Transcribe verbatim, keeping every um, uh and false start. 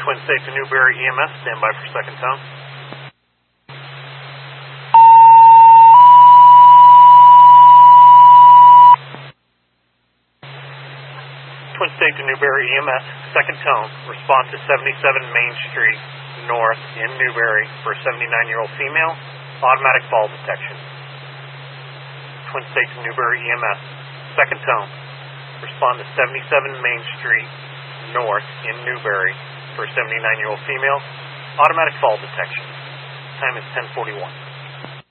Twin States to Newberry E M S, stand by for second tone. Twin State to Newberry E M S, second tone, respond to seventy-seven Main Street North in Newberry for a seventy-nine-year-old female, automatic fall detection. Twin State to Newberry E M S, second tone, respond to seventy-seven Main Street North in Newberry for a seventy-nine-year-old female, automatic fall detection. Time is ten forty-one.